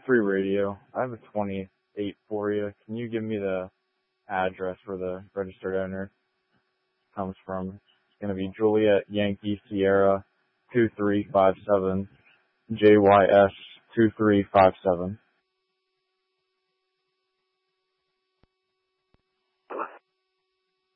Free Radio. I have a 28 for you. Can you give me the address where the registered owner comes from? It's going to be Juliet Yankee Sierra 2357 JYS 2357.